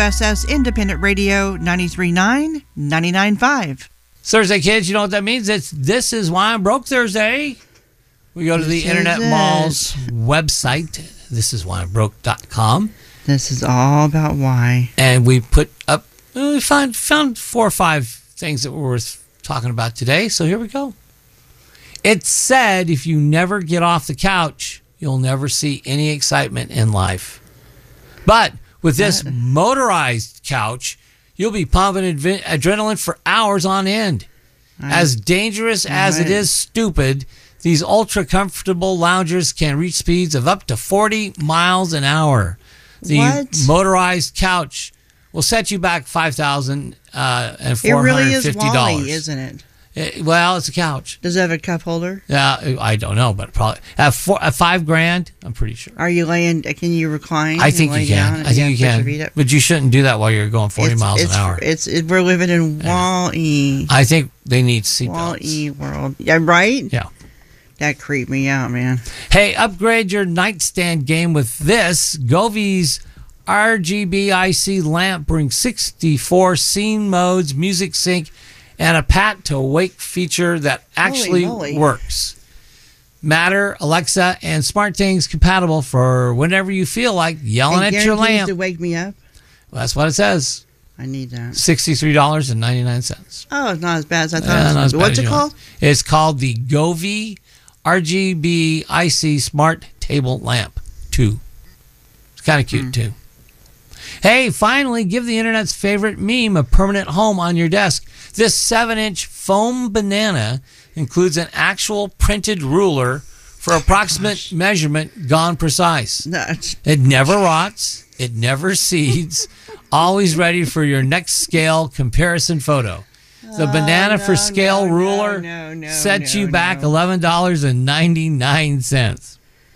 WSS Independent Radio 93.9, 99.5. Thursday, kids, you know what that means? This is Why I'm Broke Thursday. We go to the Internet Mall's website, thisiswhyimbroke.com. This is all about why. And we put up, we found 4 or 5 things that were worth talking about today. So here we go. It said if you never get off the couch, you'll never see any excitement in life. But with this motorized couch, you'll be pumping adrenaline for hours on end. As dangerous as it is stupid, these ultra-comfortable loungers can reach speeds of up to 40 miles an hour. The motorized couch will set you back $5,450. It really is Wally, isn't it? Well, it's a couch. Does it have a cup holder? Yeah, I don't know, but probably at $5,000. I'm pretty sure. Are you laying? Can you recline? I think you can. I think you can. But you shouldn't do that while you're going 40 miles an hour. We're living in Wall-E. I think they need seatbelts. Wall-E world. Yeah, right? Yeah. That creeped me out, man. Hey, upgrade your nightstand game with this. Govi's RGB-IC lamp brings 64 scene modes, music sync, and a pat to wake feature that actually works. Matter, Alexa, and SmartThings compatible for whenever you feel like yelling at your lamp. To wake me up? Well, that's what it says. I need that. $63.99. Oh, it's not as bad as I thought it was. What's it called? It's called the Govee RGB IC Smart Table Lamp 2. It's kind of cute, too. Hey, finally, give the internet's favorite meme a permanent home on your desk. This 7-inch foam banana includes an actual printed ruler for approximate measurement gone precise. It never rots. It never seeds. Always ready for your next scale comparison photo. The banana for scale ruler sets you back $11.99.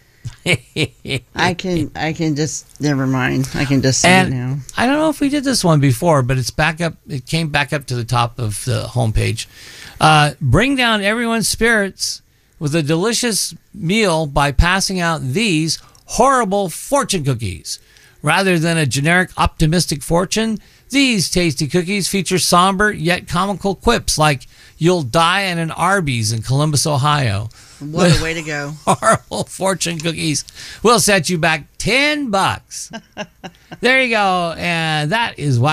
I can just never mind. I can just say it now. I don't know if we did this one before, but it's back up. It came back up to the top of the homepage. Bring down everyone's spirits with a delicious meal by passing out these horrible fortune cookies. Rather than a generic optimistic fortune, these tasty cookies feature somber yet comical quips like "You'll die at an Arby's in Columbus, Ohio." What a way to go. Horrible fortune cookies will set you back $10. There you go. And that is why